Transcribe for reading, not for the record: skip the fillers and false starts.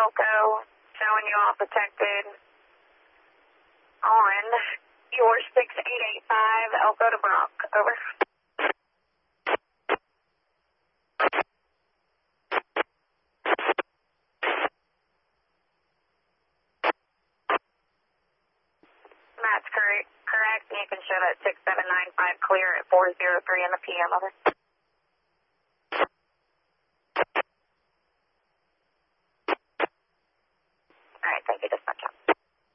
Elko, showing you all protected on your 6885 Elko to Brock. Over. That's correct. And you can show that 6795 clear at 403 in the PM. Over. All right, thank you.